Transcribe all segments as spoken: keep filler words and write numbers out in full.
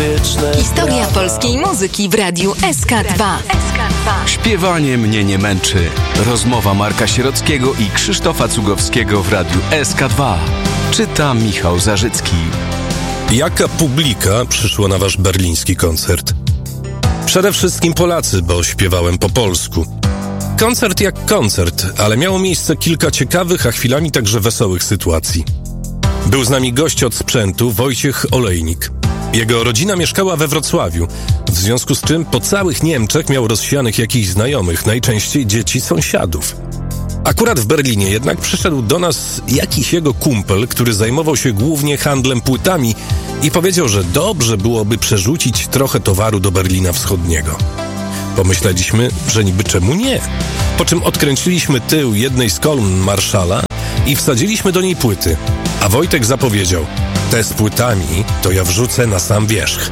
wieczne. Historia polskiej muzyki w radiu S K dwa. Śpiewanie mnie nie męczy. Rozmowa Marka Sierockiego i Krzysztofa Cugowskiego w radiu S K dwa. Czyta Michał Zarzycki. Jaka publika przyszła na wasz berliński koncert? Przede wszystkim Polacy, bo śpiewałem po polsku. Koncert jak koncert, ale miało miejsce kilka ciekawych, a chwilami także wesołych sytuacji. Był z nami gość od sprzętu, Wojciech Olejnik. Jego rodzina mieszkała we Wrocławiu, w związku z czym po całych Niemczech miał rozsianych jakichś znajomych, najczęściej dzieci sąsiadów. Akurat w Berlinie jednak przyszedł do nas jakiś jego kumpel, który zajmował się głównie handlem płytami i powiedział, że dobrze byłoby przerzucić trochę towaru do Berlina Wschodniego. Pomyśleliśmy, że niby czemu nie? Po czym odkręciliśmy tył jednej z kolumn Marszala i wsadziliśmy do niej płyty. A Wojtek zapowiedział, te z płytami to ja wrzucę na sam wierzch.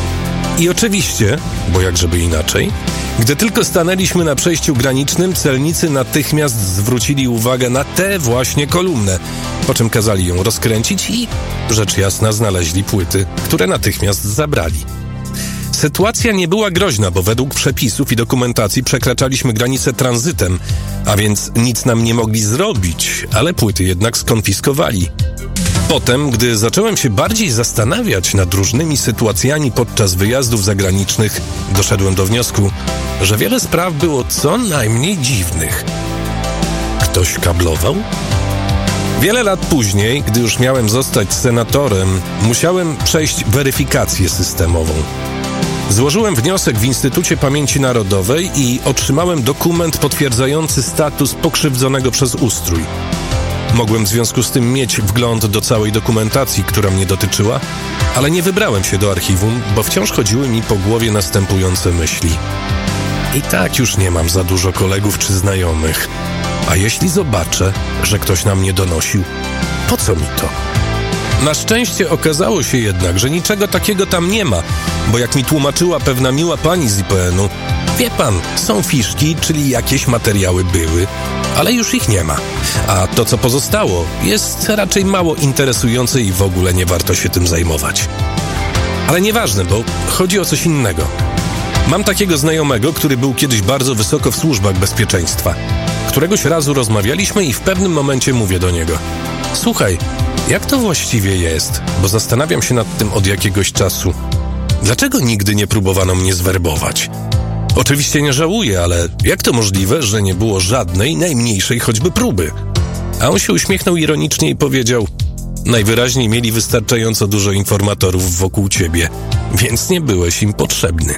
I oczywiście, bo jakżeby inaczej, gdy tylko stanęliśmy na przejściu granicznym, celnicy natychmiast zwrócili uwagę na tę właśnie kolumnę, po czym kazali ją rozkręcić i, rzecz jasna, znaleźli płyty, które natychmiast zabrali. Sytuacja nie była groźna, bo według przepisów i dokumentacji przekraczaliśmy granicę tranzytem, a więc nic nam nie mogli zrobić, ale płyty jednak skonfiskowali. Potem, gdy zacząłem się bardziej zastanawiać nad różnymi sytuacjami podczas wyjazdów zagranicznych, doszedłem do wniosku, że wiele spraw było co najmniej dziwnych. Ktoś kablował? Wiele lat później, gdy już miałem zostać senatorem, musiałem przejść weryfikację systemową. Złożyłem wniosek w Instytucie Pamięci Narodowej i otrzymałem dokument potwierdzający status pokrzywdzonego przez ustrój. Mogłem w związku z tym mieć wgląd do całej dokumentacji, która mnie dotyczyła, ale nie wybrałem się do archiwum, bo wciąż chodziły mi po głowie następujące myśli. I tak już nie mam za dużo kolegów czy znajomych. A jeśli zobaczę, że ktoś na mnie donosił, po co mi to? Na szczęście okazało się jednak, że niczego takiego tam nie ma, bo jak mi tłumaczyła pewna miła pani z I P N u, wie pan, są fiszki, czyli jakieś materiały były, ale już ich nie ma. A to, co pozostało, jest raczej mało interesujące i w ogóle nie warto się tym zajmować. Ale nieważne, bo chodzi o coś innego. Mam takiego znajomego, który był kiedyś bardzo wysoko w służbach bezpieczeństwa. Któregoś razu rozmawialiśmy i w pewnym momencie mówię do niego: słuchaj, jak to właściwie jest? Bo zastanawiam się nad tym od jakiegoś czasu. Dlaczego nigdy nie próbowano mnie zwerbować? Oczywiście nie żałuję, ale jak to możliwe, że nie było żadnej, najmniejszej choćby próby? A on się uśmiechnął ironicznie i powiedział: najwyraźniej mieli wystarczająco dużo informatorów wokół ciebie, więc nie byłeś im potrzebny.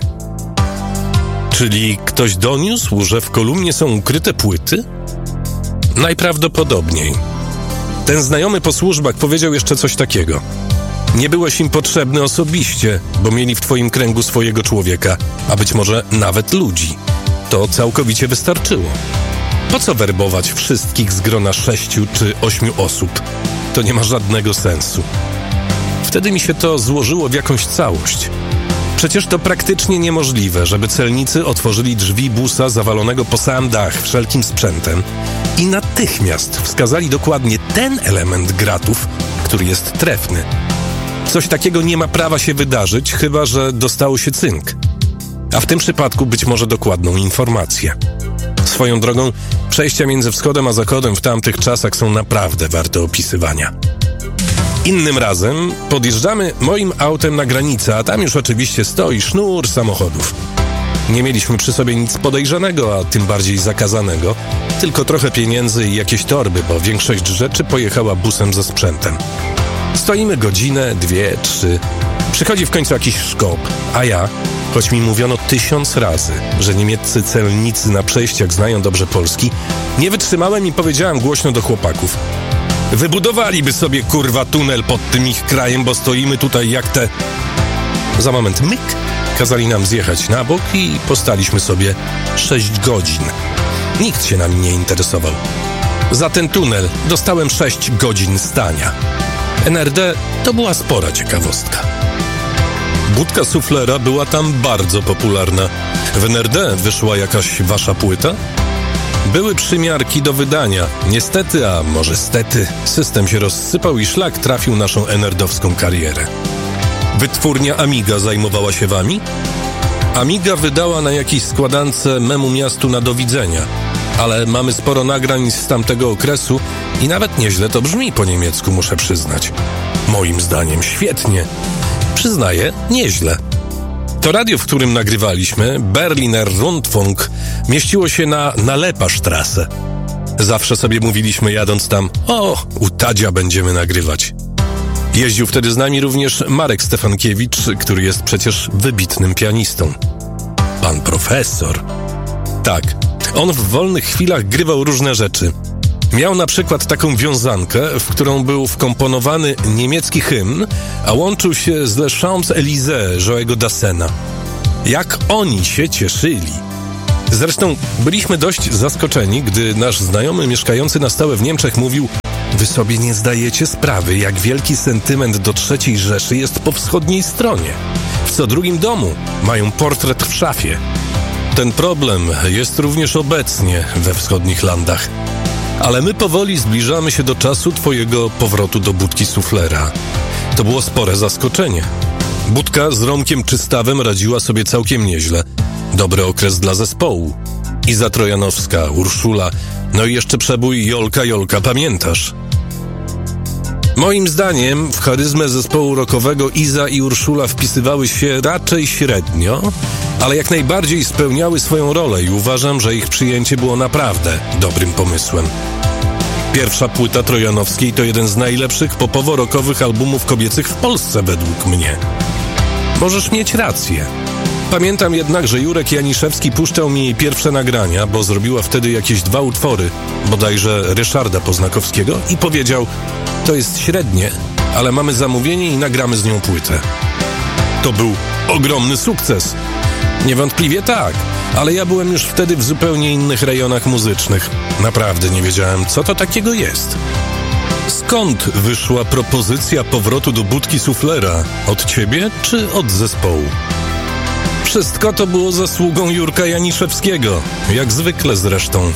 Czyli ktoś doniósł, że w kolumnie są ukryte płyty? Najprawdopodobniej. Ten znajomy po służbach powiedział jeszcze coś takiego: nie byłeś im potrzebny osobiście, bo mieli w twoim kręgu swojego człowieka, a być może nawet ludzi. To całkowicie wystarczyło. Po co werbować wszystkich z grona sześciu czy ośmiu osób? To nie ma żadnego sensu. Wtedy mi się to złożyło w jakąś całość. Przecież to praktycznie niemożliwe, żeby celnicy otworzyli drzwi busa zawalonego po sam dach wszelkim sprzętem i natychmiast wskazali dokładnie ten element gratów, który jest trefny. Coś takiego nie ma prawa się wydarzyć, chyba że dostało się cynk. A w tym przypadku być może dokładną informację. Swoją drogą, przejścia między wschodem a zachodem w tamtych czasach są naprawdę warte opisywania. Innym razem podjeżdżamy moim autem na granicę, a tam już oczywiście stoi sznur samochodów. Nie mieliśmy przy sobie nic podejrzanego, a tym bardziej zakazanego, tylko trochę pieniędzy i jakieś torby, bo większość rzeczy pojechała busem ze sprzętem. Stoimy godzinę, dwie, trzy. Przychodzi w końcu jakiś szkop, a ja, choć mi mówiono tysiąc razy, że niemieccy celnicy na przejściach znają dobrze polski, nie wytrzymałem i powiedziałem głośno do chłopaków: wybudowaliby sobie, kurwa, tunel pod tym ich krajem, bo stoimy tutaj jak te... Za moment myk, kazali nam zjechać na bok i postaliśmy sobie sześć godzin. Nikt się nami nie interesował. Za ten tunel dostałem sześć godzin stania. N R D to była spora ciekawostka. Budka suflera była tam bardzo popularna. W N R D wyszła jakaś wasza płyta? Były przymiarki do wydania. Niestety, a może stety, system się rozsypał i szlak trafił naszą en er dowską karierę. Wytwórnia Amiga zajmowała się wami? Amiga wydała na jakiejś składance memu miastu na do widzenia, ale mamy sporo nagrań z tamtego okresu i nawet nieźle to brzmi po niemiecku, muszę przyznać. Moim zdaniem świetnie. Przyznaję, nieźle. To radio, w którym nagrywaliśmy, Berliner Rundfunk, mieściło się na Nalepa-Straße. Zawsze sobie mówiliśmy jadąc tam, o, u Tadzia będziemy nagrywać. Jeździł wtedy z nami również Marek Stefankiewicz, który jest przecież wybitnym pianistą. Pan profesor. Tak, on w wolnych chwilach grywał różne rzeczy. Miał na przykład taką wiązankę, w którą był wkomponowany niemiecki hymn, a łączył się z Le Champs-Élysées Joego Dassena. Jak oni się cieszyli! Zresztą byliśmy dość zaskoczeni, gdy nasz znajomy mieszkający na stałe w Niemczech mówił: wy sobie nie zdajecie sprawy, jak wielki sentyment do trzeciej Rzeszy jest po wschodniej stronie. W co drugim domu mają portret w szafie. Ten problem jest również obecnie we wschodnich landach. Ale my powoli zbliżamy się do czasu twojego powrotu do budki suflera. To było spore zaskoczenie. Budka z Romkiem Czystawem radziła sobie całkiem nieźle. Dobry okres dla zespołu. Iza Trojanowska, Urszula, no i jeszcze przebój Jolka Jolka, pamiętasz? Moim zdaniem w charyzmę zespołu rockowego Iza i Urszula wpisywały się raczej średnio, ale jak najbardziej spełniały swoją rolę i uważam, że ich przyjęcie było naprawdę dobrym pomysłem. Pierwsza płyta Trojanowskiej to jeden z najlepszych popowo-rockowych albumów kobiecych w Polsce według mnie. Możesz mieć rację. Pamiętam jednak, że Jurek Janiszewski puszczał mi jej pierwsze nagrania, bo zrobiła wtedy jakieś dwa utwory, bodajże Ryszarda Poznakowskiego, i powiedział: to jest średnie, ale mamy zamówienie i nagramy z nią płytę. To był ogromny sukces. Niewątpliwie tak, ale ja byłem już wtedy w zupełnie innych rejonach muzycznych. Naprawdę nie wiedziałem, co to takiego jest. Skąd wyszła propozycja powrotu do budki suflera? Od ciebie czy od zespołu? Wszystko to było zasługą Jurka Janiszewskiego, jak zwykle zresztą.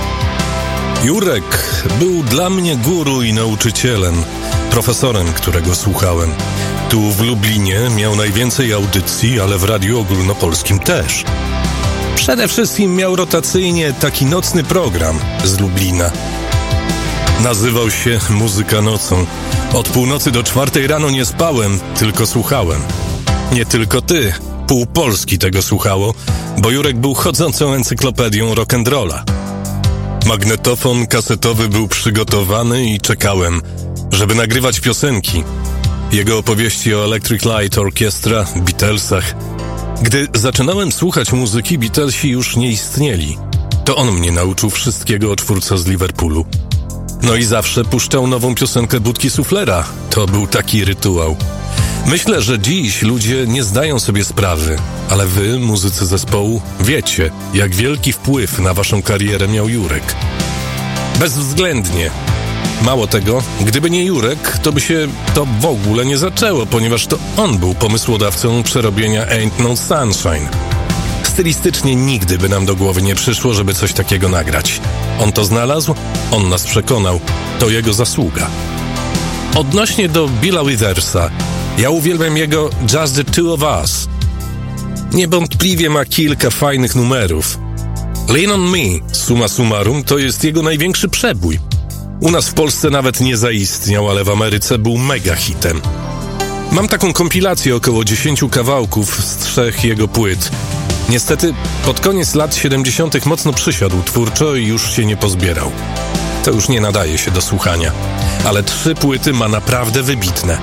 Jurek był dla mnie guru i nauczycielem, profesorem, którego słuchałem. Tu w Lublinie miał najwięcej audycji, ale w Radiu Ogólnopolskim też. Przede wszystkim miał rotacyjnie taki nocny program z Lublina. Nazywał się Muzyka nocą. Od północy do czwartej rano nie spałem, tylko słuchałem. Nie tylko ty, pół Polski tego słuchało, bo Jurek był chodzącą encyklopedią rock'n'rolla. Magnetofon kasetowy był przygotowany i czekałem, żeby nagrywać piosenki. Jego opowieści o Electric Light Orchestra, Beatlesach. Gdy zaczynałem słuchać muzyki, Beatlesi już nie istnieli. To on mnie nauczył wszystkiego o czwórce z Liverpoolu. No i zawsze puszczał nową piosenkę budki suflera. To był taki rytuał. Myślę, że dziś ludzie nie zdają sobie sprawy, ale wy, muzycy zespołu, wiecie, jak wielki wpływ na waszą karierę miał Jurek. Bezwzględnie. Mało tego, gdyby nie Jurek, to by się to w ogóle nie zaczęło, ponieważ to on był pomysłodawcą przerobienia Ain't No Sunshine. Stylistycznie nigdy by nam do głowy nie przyszło, żeby coś takiego nagrać. On to znalazł, on nas przekonał, to jego zasługa. Odnośnie do Billa Withersa, ja uwielbiam jego Just the Two of Us. Niewątpliwie ma kilka fajnych numerów. Lean on Me, summa summarum, to jest jego największy przebój. U nas w Polsce nawet nie zaistniał, ale w Ameryce był mega hitem. Mam taką kompilację około dziesięciu kawałków z trzech jego płyt. Niestety pod koniec lat siedemdziesiątych mocno przysiadł twórczo i już się nie pozbierał. To już nie nadaje się do słuchania. Ale trzy płyty ma naprawdę wybitne.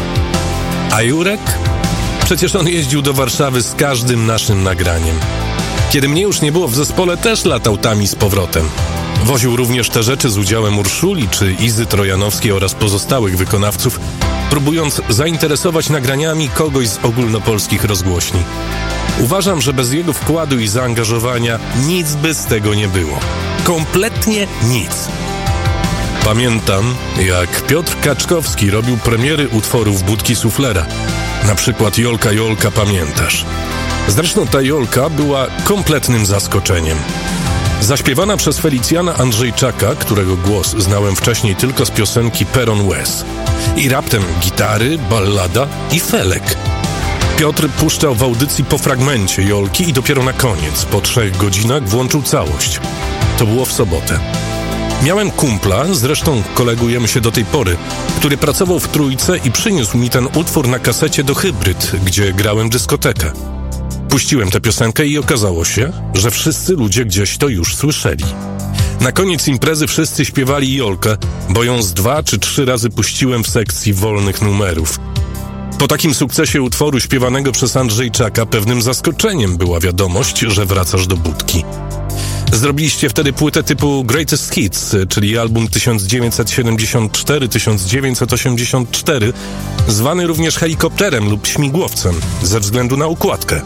A Jurek? Przecież on jeździł do Warszawy z każdym naszym nagraniem. Kiedy mnie już nie było w zespole, też latał tam i z powrotem. Woził również te rzeczy z udziałem Urszuli czy Izy Trojanowskiej oraz pozostałych wykonawców, próbując zainteresować nagraniami kogoś z ogólnopolskich rozgłośni. Uważam, że bez jego wkładu i zaangażowania nic by z tego nie było. Kompletnie nic. Pamiętam, jak Piotr Kaczkowski robił premiery utworów budki suflera. Na przykład Jolka Jolka, pamiętasz? Zresztą ta Jolka była kompletnym zaskoczeniem. Zaśpiewana przez Felicjana Andrzejczaka, którego głos znałem wcześniej tylko z piosenki Peron West. I raptem gitary, ballada i felek. Piotr puszczał w audycji po fragmencie Jolki i dopiero na koniec, po trzech godzinach, włączył całość. To było w sobotę. Miałem kumpla, zresztą kolegujemy się do tej pory, który pracował w Trójce i przyniósł mi ten utwór na kasecie do Hybryd, gdzie grałem dyskotekę. Puściłem tę piosenkę i okazało się, że wszyscy ludzie gdzieś to już słyszeli. Na koniec imprezy wszyscy śpiewali Jolkę, bo ją z dwa czy trzy razy puściłem w sekcji wolnych numerów. Po takim sukcesie utworu śpiewanego przez Andrzejczaka pewnym zaskoczeniem była wiadomość, że wracasz do budki. Zrobiliście wtedy płytę typu Greatest Hits, czyli album tysiąc dziewięćset siedemdziesiąt cztery do tysiąc dziewięćset osiemdziesiąt cztery, zwany również helikopterem lub śmigłowcem, ze względu na układkę.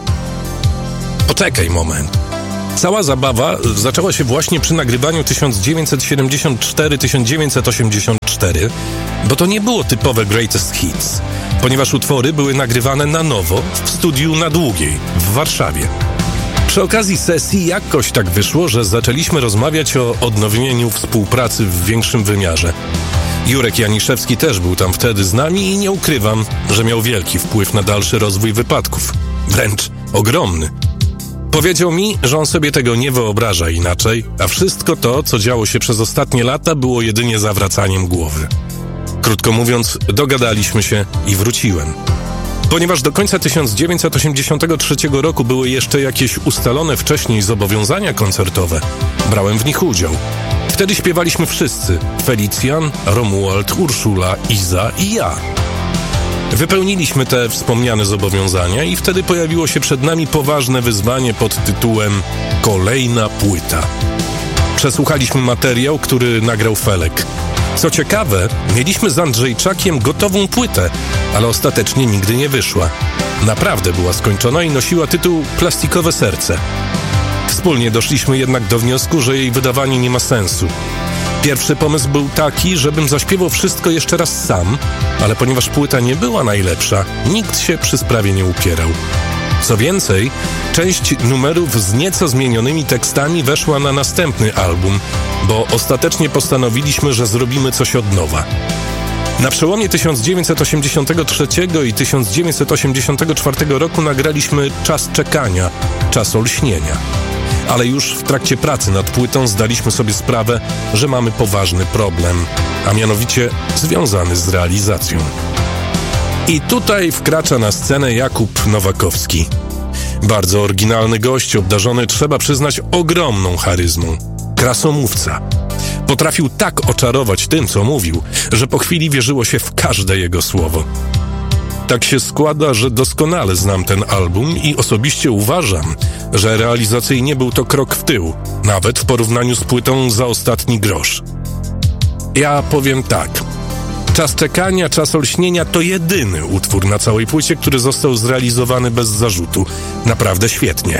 Poczekaj moment. Cała zabawa zaczęła się właśnie przy nagrywaniu tysiąc dziewięćset siedemdziesiąt cztery do tysiąc dziewięćset osiemdziesiąt cztery, bo to nie było typowe Greatest Hits, ponieważ utwory były nagrywane na nowo w studiu na Długiej w Warszawie. Przy okazji sesji jakoś tak wyszło, że zaczęliśmy rozmawiać o odnowieniu współpracy w większym wymiarze. Jurek Janiszewski też był tam wtedy z nami i nie ukrywam, że miał wielki wpływ na dalszy rozwój wypadków. Wręcz ogromny. Powiedział mi, że on sobie tego nie wyobraża inaczej, a wszystko to, co działo się przez ostatnie lata, było jedynie zawracaniem głowy. Krótko mówiąc, dogadaliśmy się i wróciłem. Ponieważ do końca tysiąc dziewięćset osiemdziesiątego trzeciego roku były jeszcze jakieś ustalone wcześniej zobowiązania koncertowe, brałem w nich udział. Wtedy śpiewaliśmy wszyscy: Felicjan, Romuald, Urszula, Iza i ja. Wypełniliśmy te wspomniane zobowiązania i wtedy pojawiło się przed nami poważne wyzwanie pod tytułem Kolejna płyta. Przesłuchaliśmy materiał, który nagrał Felek. Co ciekawe, mieliśmy z Andrzejczakiem gotową płytę, ale ostatecznie nigdy nie wyszła. Naprawdę była skończona i nosiła tytuł Plastikowe serce. Wspólnie doszliśmy jednak do wniosku, że jej wydawanie nie ma sensu. Pierwszy pomysł był taki, żebym zaśpiewał wszystko jeszcze raz sam, ale ponieważ płyta nie była najlepsza, nikt się przy sprawie nie upierał. Co więcej, część numerów z nieco zmienionymi tekstami weszła na następny album, bo ostatecznie postanowiliśmy, że zrobimy coś od nowa. Na przełomie tysiąc dziewięćset osiemdziesiątego trzeciego i tysiąc dziewięćset osiemdziesiątego czwartego roku nagraliśmy Czas czekania, Czas olśnienia. Ale już w trakcie pracy nad płytą zdaliśmy sobie sprawę, że mamy poważny problem, a mianowicie związany z realizacją. I tutaj wkracza na scenę Jakub Nowakowski. Bardzo oryginalny gość, obdarzony, trzeba przyznać, ogromną charyzmą. Krasomówca. Potrafił tak oczarować tym, co mówił, że po chwili wierzyło się w każde jego słowo. Tak się składa, że doskonale znam ten album i osobiście uważam, że realizacyjnie był to krok w tył, nawet w porównaniu z płytą Za ostatni grosz. Ja powiem tak. Czas czekania, Czas olśnienia to jedyny utwór na całej płycie, który został zrealizowany bez zarzutu. Naprawdę świetnie.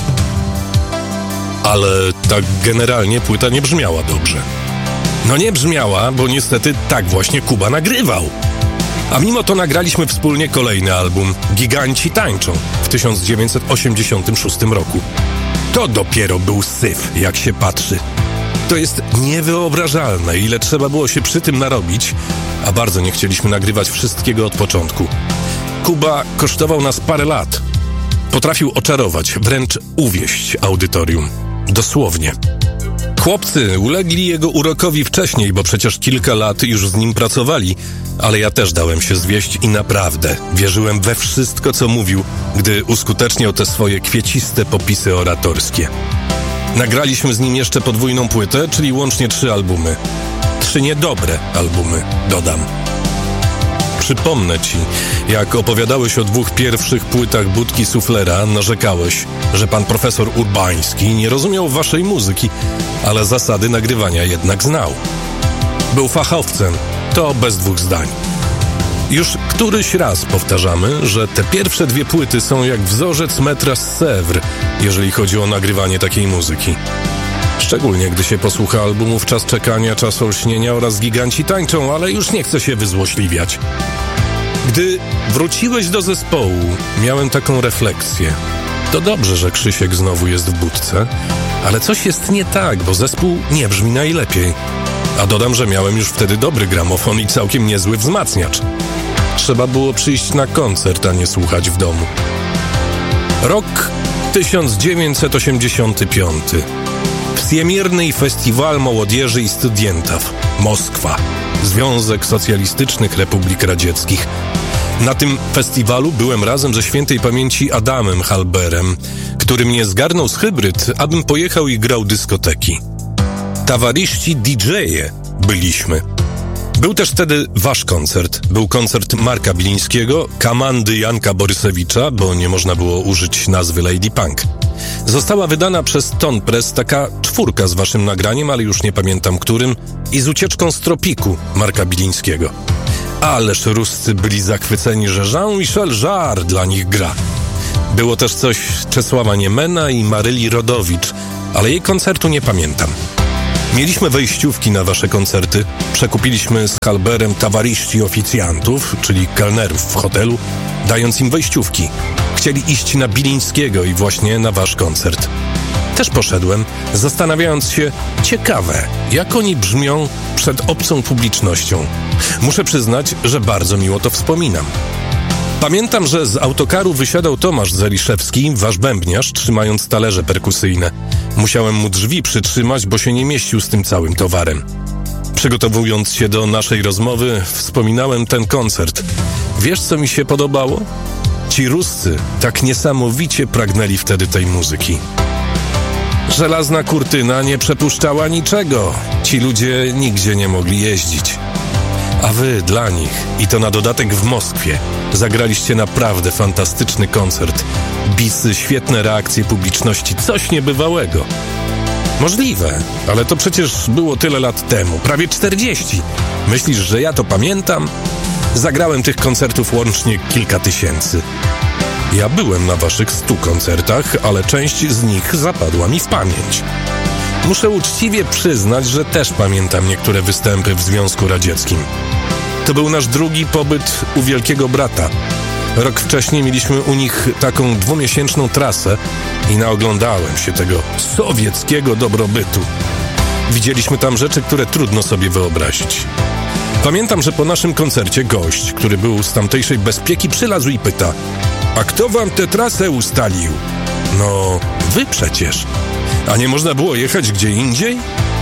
Ale tak generalnie płyta nie brzmiała dobrze. No nie brzmiała, bo niestety tak właśnie Kuba nagrywał. A mimo to nagraliśmy wspólnie kolejny album, Giganci tańczą, w tysiąc dziewięćset osiemdziesiątym szóstym roku. To dopiero był syf, jak się patrzy. To jest niewyobrażalne, ile trzeba było się przy tym narobić, a bardzo nie chcieliśmy nagrywać wszystkiego od początku. Kuba kosztował nas parę lat. Potrafił oczarować, wręcz uwieść audytorium. Dosłownie. Chłopcy ulegli jego urokowi wcześniej, bo przecież kilka lat już z nim pracowali, ale ja też dałem się zwieść i naprawdę wierzyłem we wszystko, co mówił, gdy uskuteczniał te swoje kwieciste popisy oratorskie. Nagraliśmy z nim jeszcze podwójną płytę, czyli łącznie trzy albumy. Trzy niedobre albumy, dodam. Przypomnę ci, jak opowiadałeś o dwóch pierwszych płytach Budki Suflera, narzekałeś, że pan profesor Urbański nie rozumiał waszej muzyki, ale zasady nagrywania jednak znał. Był fachowcem, to bez dwóch zdań. Już któryś raz powtarzamy, że te pierwsze dwie płyty są jak wzorzec metra z Sèvres, jeżeli chodzi o nagrywanie takiej muzyki. Szczególnie gdy się posłucha albumów Czas czekania, Czas olśnienia oraz Giganci tańczą, ale już nie chcę się wyzłośliwiać. Gdy wróciłeś do zespołu, miałem taką refleksję. To dobrze, że Krzysiek znowu jest w budce, ale coś jest nie tak, bo zespół nie brzmi najlepiej. A dodam, że miałem już wtedy dobry gramofon i całkiem niezły wzmacniacz. Trzeba było przyjść na koncert, a nie słuchać w domu. Rok tysiąc dziewięćset osiemdziesiąty piąty. Всемирный фестиваль молодежи и студентов. Moskwa. Związek Socjalistycznych Republik Radzieckich. Na tym festiwalu byłem razem ze świętej pamięci Adamem Halberem, który mnie zgarnął z hybryd, abym pojechał i grał dyskoteki. Towarzyści D J-e byliśmy. Był też wtedy wasz koncert. Był koncert Marka Bilińskiego, Kamandy Janka Borysewicza, bo nie można było użyć nazwy Lady Punk. Została wydana przez Ton Press taka czwórka z waszym nagraniem, ale już nie pamiętam którym, i z ucieczką z tropiku Marka Bilińskiego. Ależ Ruscy byli zachwyceni, że Jean-Michel Jarre dla nich gra. Było też coś Czesława Niemena i Maryli Rodowicz, ale jej koncertu nie pamiętam. Mieliśmy wejściówki na wasze koncerty, przekupiliśmy z Halberem towarzyści oficjantów, czyli kelnerów w hotelu, dając im wejściówki. Chcieli iść na Bilińskiego i właśnie na wasz koncert. Też poszedłem, zastanawiając się, ciekawe, jak oni brzmią przed obcą publicznością. Muszę przyznać, że bardzo miło to wspominam. Pamiętam, że z autokaru wysiadał Tomasz Zeliszewski, wasz bębniarz, trzymając talerze perkusyjne. Musiałem mu drzwi przytrzymać, bo się nie mieścił z tym całym towarem. Przygotowując się do naszej rozmowy, wspominałem ten koncert. Wiesz, co mi się podobało? Ci Ruscy tak niesamowicie pragnęli wtedy tej muzyki. Żelazna kurtyna nie przepuszczała niczego. Ci ludzie nigdzie nie mogli jeździć. A wy dla nich, i to na dodatek w Moskwie, zagraliście naprawdę fantastyczny koncert. Bisy, świetne reakcje publiczności, coś niebywałego. Możliwe, ale to przecież było tyle lat temu, prawie czterdzieści. Myślisz, że ja to pamiętam? Zagrałem tych koncertów łącznie kilka tysięcy. Ja byłem na waszych stu koncertach, ale część z nich zapadła mi w pamięć. Muszę uczciwie przyznać, że też pamiętam niektóre występy w Związku Radzieckim. To był nasz drugi pobyt u Wielkiego Brata. Rok wcześniej mieliśmy u nich taką dwumiesięczną trasę i naoglądałem się tego sowieckiego dobrobytu. Widzieliśmy tam rzeczy, które trudno sobie wyobrazić. Pamiętam, że po naszym koncercie gość, który był z tamtejszej bezpieki, przylazł i pyta: a kto wam tę trasę ustalił? No, wy przecież. A nie można było jechać gdzie indziej?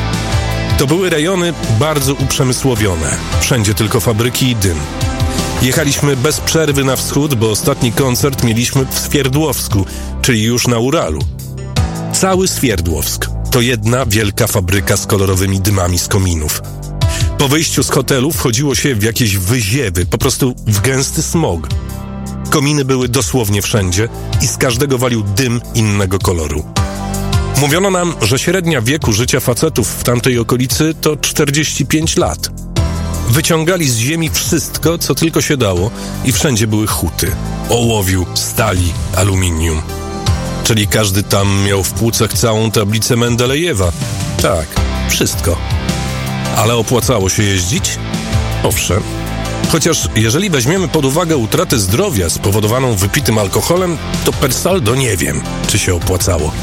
To były rejony bardzo uprzemysłowione. Wszędzie tylko fabryki i dym. Jechaliśmy bez przerwy na wschód, bo ostatni koncert mieliśmy w Swierdłowsku, czyli już na Uralu. Cały Swierdłowsk to jedna wielka fabryka z kolorowymi dymami z kominów. Po wyjściu z hotelu wchodziło się w jakieś wyziewy, po prostu w gęsty smog. Kominy były dosłownie wszędzie i z każdego walił dym innego koloru. Mówiono nam, że średnia wieku życia facetów w tamtej okolicy to czterdzieści pięć lat. Wyciągali z ziemi wszystko, co tylko się dało i wszędzie były huty, ołowiu, stali, aluminium. Czyli każdy tam miał w płucach całą tablicę Mendelejewa. Tak, wszystko. Ale opłacało się jeździć? Owszem. Chociaż jeżeli weźmiemy pod uwagę utratę zdrowia spowodowaną wypitym alkoholem, to per saldo nie wiem, czy się opłacało.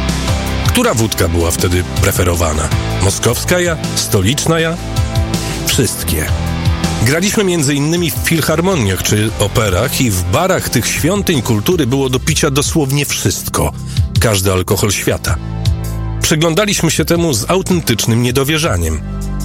Która wódka była wtedy preferowana? Moskowska ja? Stoliczna ja? Wszystkie. Graliśmy między innymi w filharmoniach czy operach i w barach tych świątyń kultury było do picia dosłownie wszystko. Każdy alkohol świata. Przyglądaliśmy się temu z autentycznym niedowierzaniem.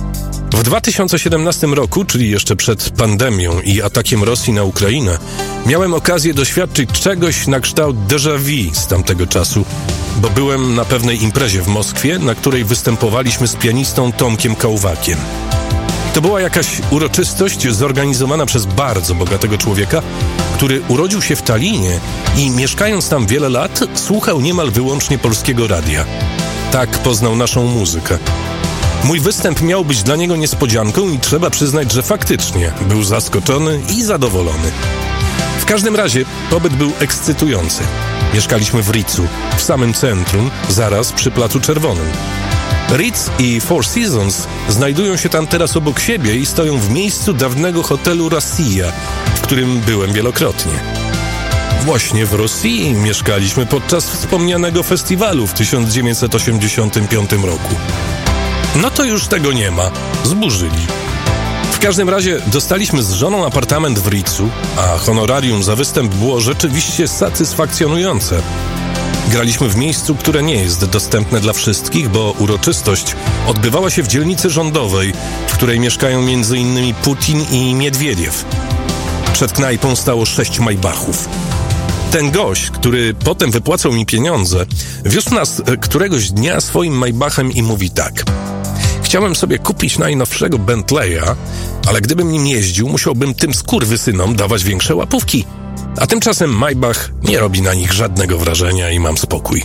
W dwa tysiące siedemnastym roku, czyli jeszcze przed pandemią i atakiem Rosji na Ukrainę, miałem okazję doświadczyć czegoś na kształt déjà vu z tamtego czasu, bo byłem na pewnej imprezie w Moskwie, na której występowaliśmy z pianistą Tomkiem Kałwakiem. To była jakaś uroczystość zorganizowana przez bardzo bogatego człowieka, który urodził się w Tallinie i mieszkając tam wiele lat, słuchał niemal wyłącznie polskiego radia. Tak poznał naszą muzykę. Mój występ miał być dla niego niespodzianką i trzeba przyznać, że faktycznie był zaskoczony i zadowolony. W każdym razie pobyt był ekscytujący. Mieszkaliśmy w Ritzu, w samym centrum, zaraz przy Placu Czerwonym. Ritz i Four Seasons znajdują się tam teraz obok siebie i stoją w miejscu dawnego hotelu Rosja, w którym byłem wielokrotnie. Właśnie w Rosji mieszkaliśmy podczas wspomnianego festiwalu w tysiąc dziewięćset osiemdziesiątym piątym roku. No to już tego nie ma. Zburzyli. W każdym razie dostaliśmy z żoną apartament w Ritzu, a honorarium za występ było rzeczywiście satysfakcjonujące. Graliśmy w miejscu, które nie jest dostępne dla wszystkich, bo uroczystość odbywała się w dzielnicy rządowej, w której mieszkają między innymi Putin i Miedwiediew. Przed knajpą stało sześć Maybachów. Ten gość, który potem wypłacał mi pieniądze, wiózł nas któregoś dnia swoim Maybachem i mówi tak: chciałem sobie kupić najnowszego Bentleya, ale gdybym nim jeździł, musiałbym tym skurwysynom dawać większe łapówki. A tymczasem Maybach nie robi na nich żadnego wrażenia i mam spokój.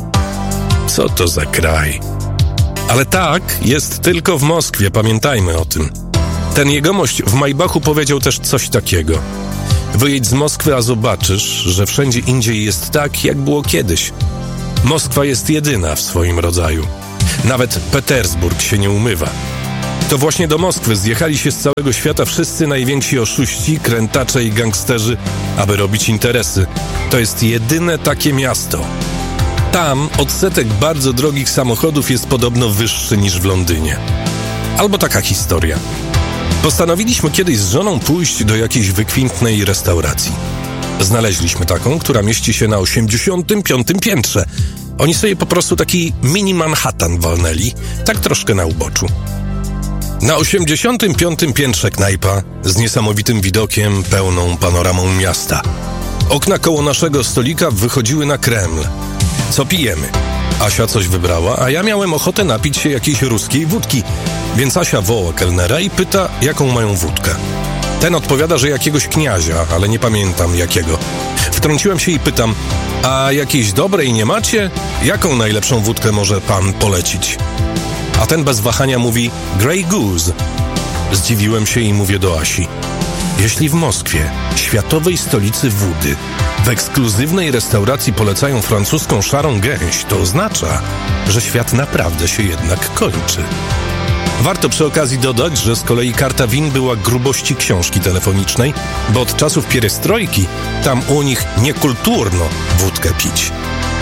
Co to za kraj? Ale tak jest tylko w Moskwie, pamiętajmy o tym. Ten jegomość w Maybachu powiedział też coś takiego: wyjedź z Moskwy, a zobaczysz, że wszędzie indziej jest tak, jak było kiedyś. Moskwa jest jedyna w swoim rodzaju. Nawet Petersburg się nie umywa. To właśnie do Moskwy zjechali się z całego świata wszyscy najwięksi oszuści, krętacze i gangsterzy, aby robić interesy. To jest jedyne takie miasto. Tam odsetek bardzo drogich samochodów jest podobno wyższy niż w Londynie. Albo taka historia. Postanowiliśmy kiedyś z żoną pójść do jakiejś wykwintnej restauracji. Znaleźliśmy taką, która mieści się na osiemdziesiątym piątym piętrze. Oni sobie po prostu taki mini Manhattan walnęli, tak troszkę na uboczu. Na osiemdziesiątym piątym piętrze knajpa z niesamowitym widokiem, pełną panoramą miasta. Okna koło naszego stolika wychodziły na Kreml. Co pijemy? Asia coś wybrała, a ja miałem ochotę napić się jakiejś ruskiej wódki, więc Asia woła kelnera i pyta, jaką mają wódkę. Ten odpowiada, że jakiegoś kniazia, ale nie pamiętam jakiego. Wtrąciłem się i pytam: a jakiejś dobrej nie macie? Jaką najlepszą wódkę może pan polecić? A ten bez wahania mówi: Grey Goose. Zdziwiłem się i mówię do Asi: jeśli w Moskwie, światowej stolicy wódy, w ekskluzywnej restauracji polecają francuską szarą gęś, to oznacza, że świat naprawdę się jednak kończy. Warto przy okazji dodać, że z kolei karta win była grubości książki telefonicznej, bo od czasów pierestrojki tam u nich niekulturno wódkę pić.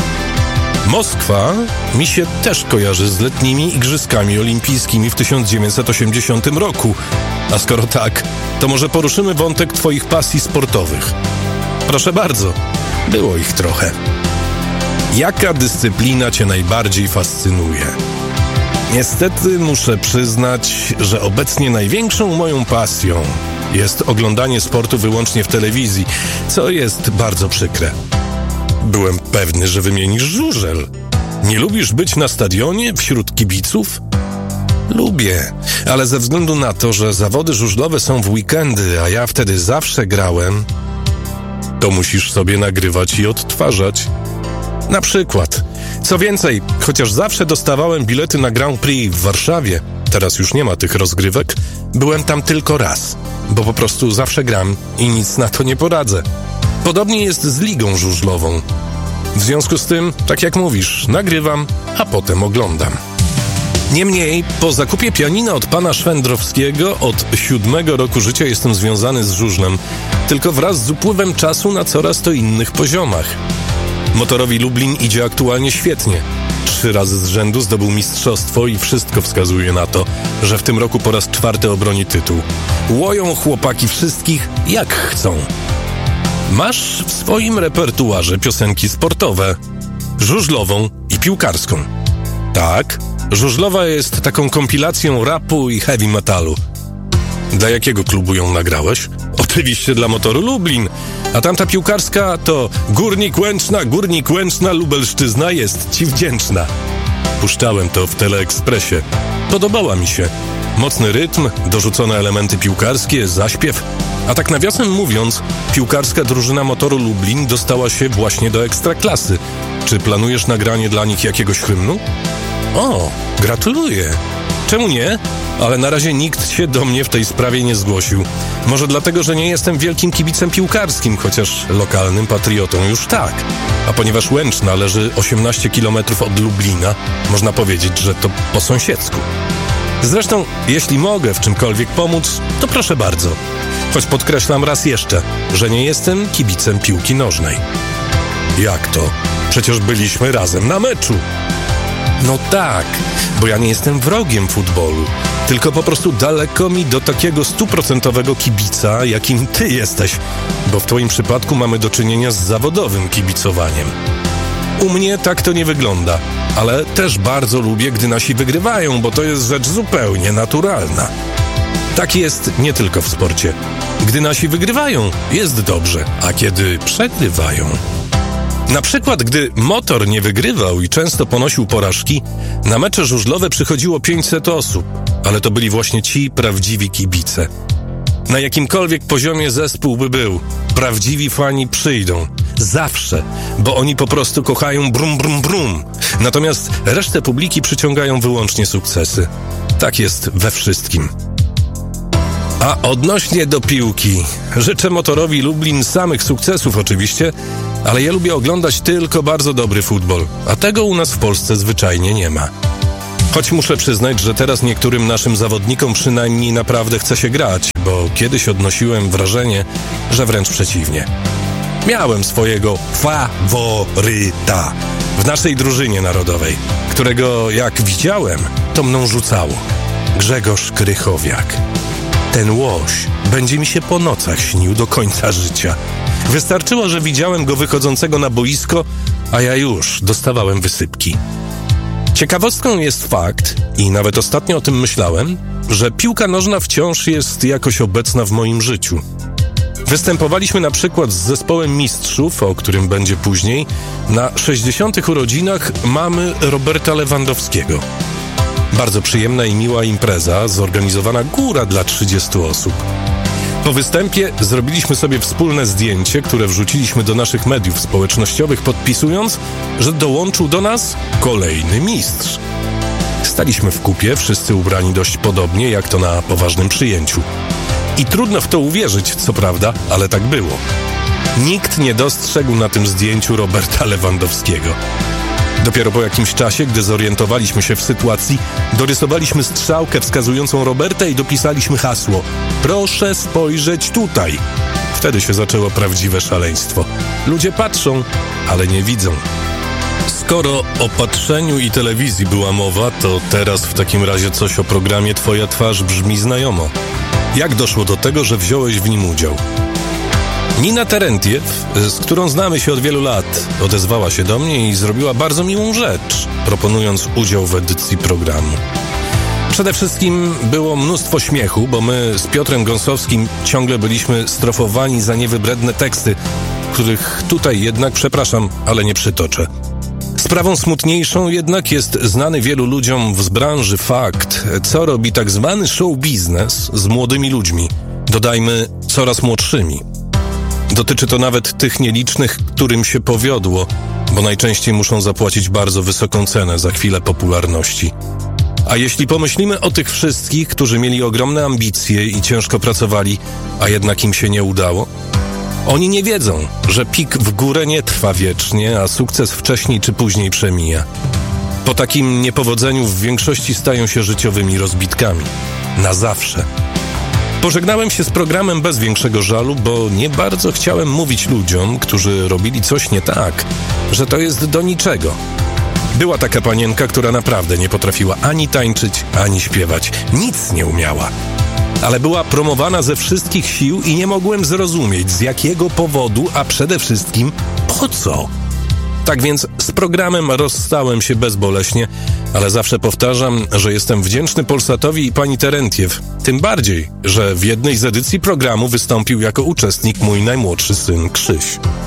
Moskwa mi się też kojarzy z letnimi igrzyskami olimpijskimi w tysiąc dziewięćset osiemdziesiątym roku. A skoro tak, to może poruszymy wątek twoich pasji sportowych. Proszę bardzo, było ich trochę. Jaka dyscyplina cię najbardziej fascynuje? Niestety muszę przyznać, że obecnie największą moją pasją jest oglądanie sportu wyłącznie w telewizji, co jest bardzo przykre. Byłem pewny, że wymienisz żużel. Nie lubisz być na stadionie wśród kibiców? Lubię, ale ze względu na to, że zawody żużlowe są w weekendy, a ja wtedy zawsze grałem, to musisz sobie nagrywać i odtwarzać. Na przykład. Co więcej, chociaż zawsze dostawałem bilety na Grand Prix w Warszawie, teraz już nie ma tych rozgrywek, byłem tam tylko raz, bo po prostu zawsze gram i nic na to nie poradzę. Podobnie jest z ligą żużlową. W związku z tym, tak jak mówisz, nagrywam, a potem oglądam. Niemniej, po zakupie pianina od pana Szwendrowskiego od siódmego roku życia jestem związany z żużlem, tylko wraz z upływem czasu na coraz to innych poziomach. Motorowi Lublin idzie aktualnie świetnie. Trzy razy z rzędu zdobył mistrzostwo i wszystko wskazuje na to, że w tym roku po raz czwarty obroni tytuł. Łoją chłopaki wszystkich jak chcą. Masz w swoim repertuarze piosenki sportowe, żużlową i piłkarską. Tak, żużlowa jest taką kompilacją rapu i heavy metalu. Dla jakiego klubu ją nagrałeś? Oczywiście dla Motoru Lublin. A tamta piłkarska to Górnik Łęczna, Górnik Łęczna, Lubelszczyzna jest ci wdzięczna. Puszczałem to w Teleekspresie. Podobała mi się. Mocny rytm, dorzucone elementy piłkarskie, zaśpiew. A tak nawiasem mówiąc, piłkarska drużyna Motoru Lublin dostała się właśnie do Ekstraklasy. Czy planujesz nagranie dla nich jakiegoś hymnu? O, gratuluję. Czemu nie? Ale na razie nikt się do mnie w tej sprawie nie zgłosił. Może dlatego, że nie jestem wielkim kibicem piłkarskim, chociaż lokalnym patriotą już tak. A ponieważ Łęczna leży osiemnaście kilometrów od Lublina, można powiedzieć, że to po sąsiedzku. Zresztą, jeśli mogę w czymkolwiek pomóc, to proszę bardzo. Choć podkreślam raz jeszcze, że nie jestem kibicem piłki nożnej. Jak to? Przecież byliśmy razem na meczu. No tak, bo ja nie jestem wrogiem futbolu, tylko po prostu daleko mi do takiego stuprocentowego kibica, jakim ty jesteś, bo w twoim przypadku mamy do czynienia z zawodowym kibicowaniem. U mnie tak to nie wygląda, ale też bardzo lubię, gdy nasi wygrywają, bo to jest rzecz zupełnie naturalna. Tak jest nie tylko w sporcie. Gdy nasi wygrywają, jest dobrze, a kiedy przegrywają... Na przykład, gdy Motor nie wygrywał i często ponosił porażki, na mecze żużlowe przychodziło pięćset osób, ale to byli właśnie ci prawdziwi kibice. Na jakimkolwiek poziomie zespół by był, prawdziwi fani przyjdą. Zawsze, bo oni po prostu kochają brum brum brum. Natomiast resztę publiki przyciągają wyłącznie sukcesy. Tak jest we wszystkim. A odnośnie do piłki, życzę Motorowi Lublin samych sukcesów oczywiście, ale ja lubię oglądać tylko bardzo dobry futbol, a tego u nas w Polsce zwyczajnie nie ma. Choć muszę przyznać, że teraz niektórym naszym zawodnikom przynajmniej naprawdę chce się grać, bo kiedyś odnosiłem wrażenie, że wręcz przeciwnie. Miałem swojego faworyta w naszej drużynie narodowej, którego jak widziałem, to mną rzucało. Grzegorz Krychowiak. Ten łoś będzie mi się po nocach śnił do końca życia. Wystarczyło, że widziałem go wychodzącego na boisko, a ja już dostawałem wysypki. Ciekawostką jest fakt, i nawet ostatnio o tym myślałem, że piłka nożna wciąż jest jakoś obecna w moim życiu. Występowaliśmy na przykład z zespołem mistrzów, o którym będzie później, na sześćdziesiątych urodzinach mamy Roberta Lewandowskiego. Bardzo przyjemna i miła impreza, zorganizowana góra dla trzydziestu osób. Po występie zrobiliśmy sobie wspólne zdjęcie, które wrzuciliśmy do naszych mediów społecznościowych, podpisując, że dołączył do nas kolejny mistrz. Staliśmy w kupie, wszyscy ubrani dość podobnie, jak to na poważnym przyjęciu. I trudno w to uwierzyć, co prawda, ale tak było. Nikt nie dostrzegł na tym zdjęciu Roberta Lewandowskiego. Dopiero po jakimś czasie, gdy zorientowaliśmy się w sytuacji, dorysowaliśmy strzałkę wskazującą Roberta i dopisaliśmy hasło: proszę spojrzeć tutaj. Wtedy się zaczęło prawdziwe szaleństwo. Ludzie patrzą, ale nie widzą. Skoro o patrzeniu i telewizji była mowa, to teraz w takim razie coś o programie Twoja twarz brzmi znajomo. Jak doszło do tego, że wziąłeś w nim udział? Nina Terentiew, z którą znamy się od wielu lat, odezwała się do mnie i zrobiła bardzo miłą rzecz, proponując udział w edycji programu. Przede wszystkim było mnóstwo śmiechu, bo my z Piotrem Gąsowskim ciągle byliśmy strofowani za niewybredne teksty, których tutaj jednak, przepraszam, ale nie przytoczę. Sprawą smutniejszą jednak jest znany wielu ludziom z branży fakt, co robi tak zwany show biznes z młodymi ludźmi, dodajmy coraz młodszymi. Dotyczy to nawet tych nielicznych, którym się powiodło, bo najczęściej muszą zapłacić bardzo wysoką cenę za chwilę popularności. A jeśli pomyślimy o tych wszystkich, którzy mieli ogromne ambicje i ciężko pracowali, a jednak im się nie udało, oni nie wiedzą, że pik w górę nie trwa wiecznie, a sukces wcześniej czy później przemija. Po takim niepowodzeniu w większości stają się życiowymi rozbitkami. Na zawsze. Pożegnałem się z programem bez większego żalu, bo nie bardzo chciałem mówić ludziom, którzy robili coś nie tak, że to jest do niczego. Była taka panienka, która naprawdę nie potrafiła ani tańczyć, ani śpiewać. Nic nie umiała. Ale była promowana ze wszystkich sił i nie mogłem zrozumieć, z jakiego powodu, a przede wszystkim po co. Tak więc z programem rozstałem się bezboleśnie, ale zawsze powtarzam, że jestem wdzięczny Polsatowi i pani Terentiew. Tym bardziej, że w jednej z edycji programu wystąpił jako uczestnik mój najmłodszy syn Krzyś.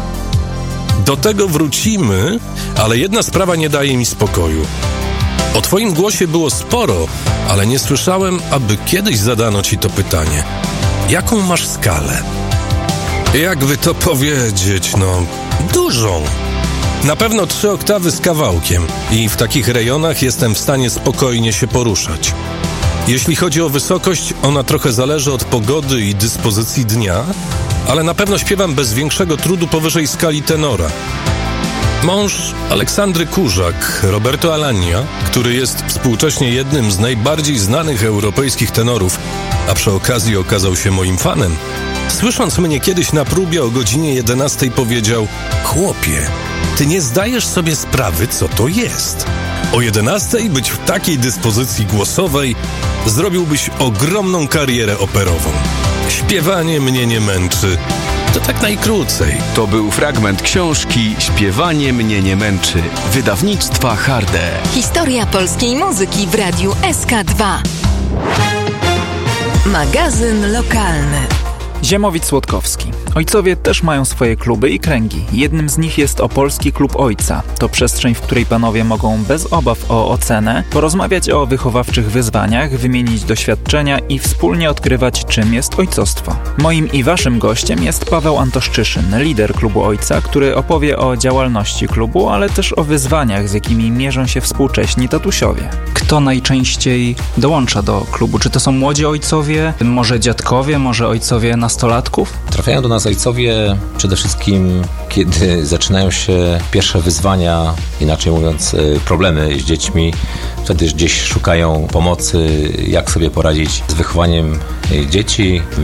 Do tego wrócimy, ale jedna sprawa nie daje mi spokoju. O twoim głosie było sporo, ale nie słyszałem, aby kiedyś zadano ci to pytanie. Jaką masz skalę? Jakby to powiedzieć, no, dużą. Na pewno trzy oktawy z kawałkiem i w takich rejonach jestem w stanie spokojnie się poruszać. Jeśli chodzi o wysokość, ona trochę zależy od pogody i dyspozycji dnia, ale na pewno śpiewam bez większego trudu powyżej skali tenora. Mąż Aleksandry Kurzak, Roberto Alagna, który jest współcześnie jednym z najbardziej znanych europejskich tenorów, a przy okazji okazał się moim fanem, słysząc mnie kiedyś na próbie o godzinie jedenastej powiedział: chłopie, ty nie zdajesz sobie sprawy, co to jest. O jedenastej być w takiej dyspozycji głosowej zrobiłbyś ogromną karierę operową. Śpiewanie mnie nie męczy. To tak najkrócej. To był fragment książki Śpiewanie mnie nie męczy, wydawnictwa Harde. Historia polskiej muzyki w Radiu S K dwa. Magazyn lokalny. Ziemowit-Słodkowski. Ojcowie też mają swoje kluby i kręgi. Jednym z nich jest Opolski Klub Ojca. To przestrzeń, w której panowie mogą bez obaw o ocenę porozmawiać o wychowawczych wyzwaniach, wymienić doświadczenia i wspólnie odkrywać, czym jest ojcostwo. Moim i waszym gościem jest Paweł Antoszczyszyn, lider Klubu Ojca, który opowie o działalności klubu, ale też o wyzwaniach, z jakimi mierzą się współcześni tatusiowie. Kto najczęściej dołącza do klubu? Czy to są młodzi ojcowie, może dziadkowie, może ojcowie nastolatków? Trafiają do nas ojcowie przede wszystkim, kiedy zaczynają się pierwsze wyzwania, inaczej mówiąc problemy z dziećmi. Wtedy gdzieś szukają pomocy, jak sobie poradzić z wychowaniem dzieci.